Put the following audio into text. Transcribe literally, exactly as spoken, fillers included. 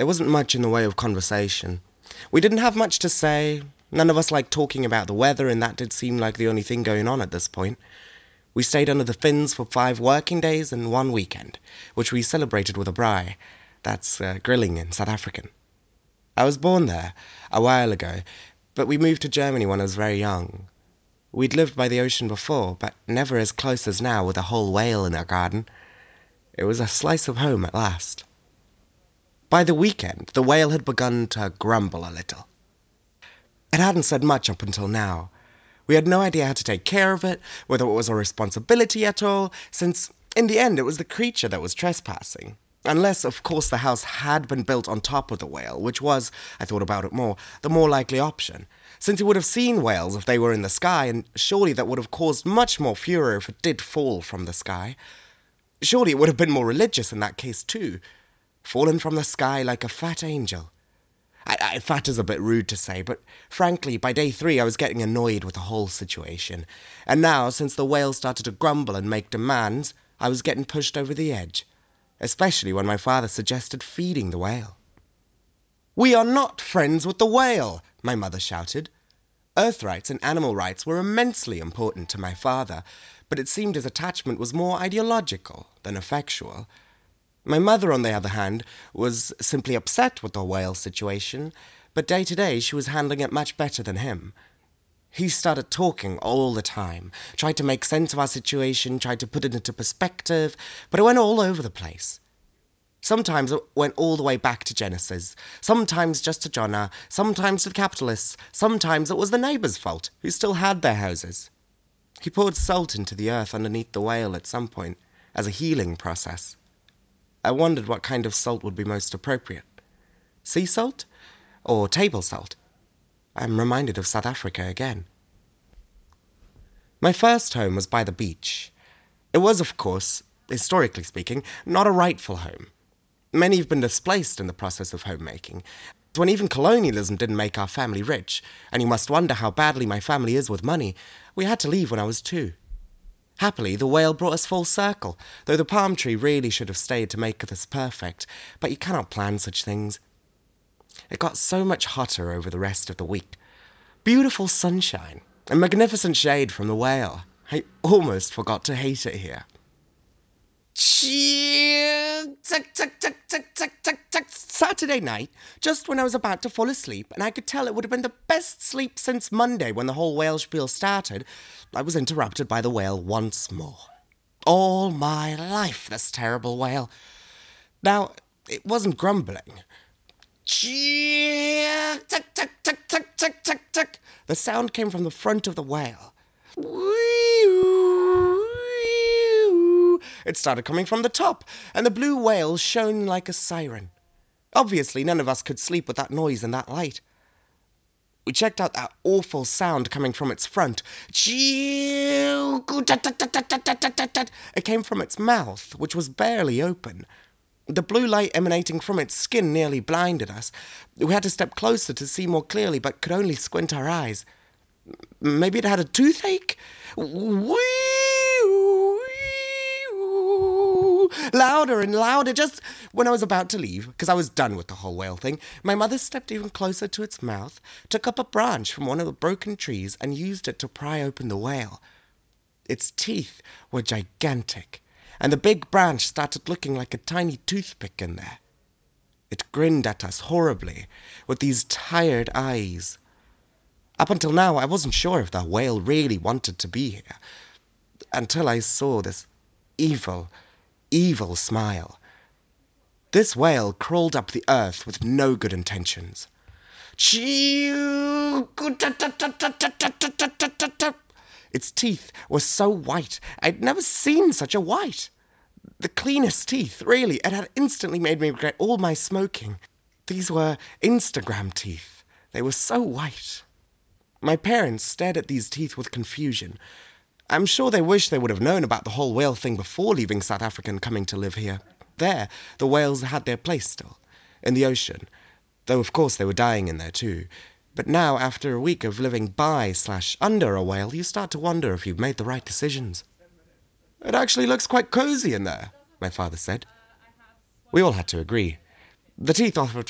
There wasn't much in the way of conversation. We didn't have much to say. None of us liked talking about the weather, and that did seem like the only thing going on at this point. We stayed under the fins for five working days and one weekend, which we celebrated with a braai. That's uh, grilling in South African. I was born there a while ago, but we moved to Germany when I was very young. We'd lived by the ocean before, but never as close as now with a whole whale in our garden. It was a slice of home at last. By the weekend, the whale had begun to grumble a little. It hadn't said much up until now. We had no idea how to take care of it, whether it was a responsibility at all, since, in the end, it was the creature that was trespassing. Unless, of course, the house had been built on top of the whale, which was, I thought about it more, the more likely option, since he would have seen whales if they were in the sky, and surely that would have caused much more furor if it did fall from the sky. Surely it would have been more religious in that case, too. Fallen from the sky like a fat angel. I, I, fat is a bit rude to say, but frankly, by day three I was getting annoyed with the whole situation. And now, since the whale started to grumble and make demands, I was getting pushed over the edge. Especially when my father suggested feeding the whale. "We are not friends with the whale," my mother shouted. Earth rights and animal rights were immensely important to my father, but it seemed his attachment was more ideological than effectual. My mother, on the other hand, was simply upset with the whale situation, but day to day she was handling it much better than him. He started talking all the time, tried to make sense of our situation, tried to put it into perspective, but it went all over the place. Sometimes it went all the way back to Genesis, sometimes just to Jonah, sometimes to the capitalists, sometimes it was the neighbours' fault, who still had their houses. He poured salt into the earth underneath the whale at some point, as a healing process. I wondered what kind of salt would be most appropriate. Sea salt? Or table salt? I'm reminded of South Africa again. My first home was by the beach. It was, of course, historically speaking, not a rightful home. Many have been displaced in the process of homemaking, when even colonialism didn't make our family rich, and you must wonder how badly my family is with money. We had to leave when I was two. Happily, the whale brought us full circle, though the palm tree really should have stayed to make this perfect, but you cannot plan such things. It got so much hotter over the rest of the week. Beautiful sunshine, and magnificent shade from the whale. I almost forgot to hate it here. Saturday night, just when I was about to fall asleep, and I could tell it would have been the best sleep since Monday when the whole whale spiel started, I was interrupted by the whale once more. All my life, this terrible whale. Now, it wasn't grumbling. The sound came from the front of the whale. It started coming from the top, and the blue whale shone like a siren. Obviously, none of us could sleep with that noise and that light. We checked out that awful sound coming from its front. It came from its mouth, which was barely open. The blue light emanating from its skin nearly blinded us. We had to step closer to see more clearly, but could only squint our eyes. Maybe it had a toothache? Louder and louder, just when I was about to leave, because I was done with the whole whale thing, my mother stepped even closer to its mouth, took up a branch from one of the broken trees, and used it to pry open the whale. Its teeth were gigantic, and the big branch started looking like a tiny toothpick in there. It grinned at us horribly, with these tired eyes. Up until now, I wasn't sure if the whale really wanted to be here, until I saw this evil, evil smile. This whale crawled up the earth with no good intentions. Its teeth were so white, I'd never seen such a white. The cleanest teeth, really. It had instantly made me regret all my smoking. These were Instagram teeth. They were so white. My parents stared at these teeth with confusion. I'm sure they wish they would have known about the whole whale thing before leaving South Africa and coming to live here. There, the whales had their place still, in the ocean, though of course they were dying in there too. But now, after a week of living by slash under a whale, you start to wonder if you've made the right decisions. "It actually looks quite cozy in there," my father said. We all had to agree. The teeth offered